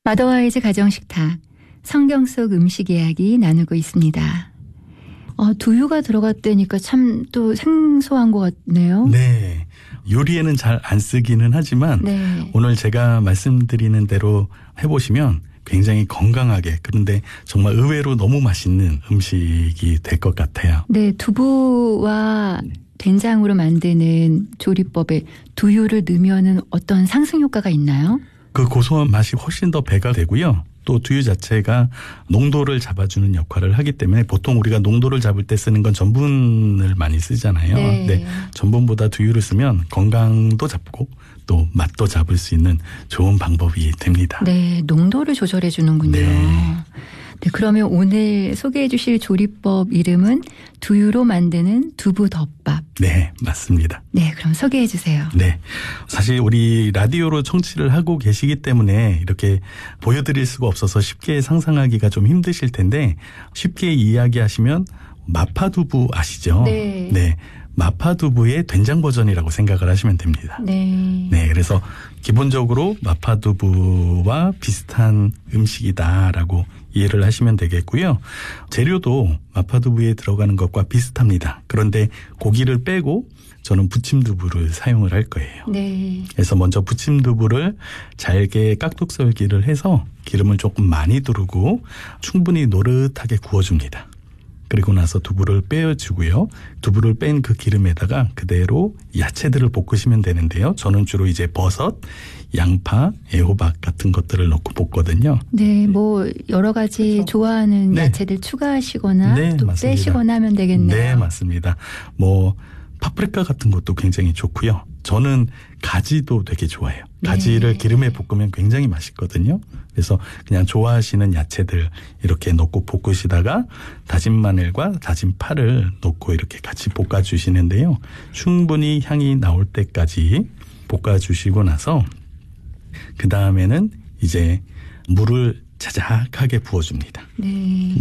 마더와이즈 가정식탁, 성경 속 음식 이야기 나누고 있습니다. 두유가 들어갔다니까 참 또 생소한 것 같네요. 네. 요리에는 잘 안 쓰기는 하지만 네. 오늘 제가 말씀드리는 대로 해보시면 굉장히 건강하게, 그런데 정말 의외로 너무 맛있는 음식이 될 것 같아요. 네, 두부와 된장으로 만드는 조리법에 두유를 넣으면은 어떤 상승 효과가 있나요? 그 고소한 맛이 훨씬 더 배가 되고요. 또 두유 자체가 농도를 잡아주는 역할을 하기 때문에 보통 우리가 농도를 잡을 때 쓰는 건 전분을 많이 쓰잖아요. 네. 근데 전분보다 두유를 쓰면 건강도 잡고 또 맛도 잡을 수 있는 좋은 방법이 됩니다. 네, 농도를 조절해 주는군요. 네, 그러면 오늘 소개해 주실 조리법 이름은 두유로 만드는 두부덮밥. 네, 맞습니다. 네, 그럼 소개해 주세요. 네. 사실 우리 라디오로 청취를 하고 계시기 때문에 이렇게 보여드릴 수가 없어서 쉽게 상상하기가 좀 힘드실 텐데 쉽게 이야기하시면 마파두부 아시죠? 네. 네. 마파두부의 된장 버전이라고 생각을 하시면 됩니다. 네. 네. 그래서 기본적으로 마파두부와 비슷한 음식이다라고 이해를 하시면 되겠고요. 재료도 마파두부에 들어가는 것과 비슷합니다. 그런데 고기를 빼고 저는 부침두부를 사용을 할 거예요. 네. 그래서 먼저 부침두부를 잘게 깍둑썰기를 해서 기름을 조금 많이 두르고 충분히 노릇하게 구워줍니다. 그리고 나서 두부를 빼어주고요. 두부를 뺀 그 기름에다가 그대로 야채들을 볶으시면 되는데요. 저는 주로 이제 버섯, 양파, 애호박 같은 것들을 넣고 볶거든요. 네, 뭐 여러 가지 좋아하는 네. 야채들 추가하시거나 네, 또 맞습니다. 빼시거나 하면 되겠네요. 네, 맞습니다. 뭐 파프리카 같은 것도 굉장히 좋고요. 저는 가지도 되게 좋아해요. 가지를 네. 기름에 볶으면 굉장히 맛있거든요. 그래서 그냥 좋아하시는 야채들 이렇게 넣고 볶으시다가 다진 마늘과 다진 파를 넣고 이렇게 같이 볶아주시는데요. 충분히 향이 나올 때까지 볶아주시고 나서 그 다음에는 이제 물을 자작하게 부어줍니다. 네.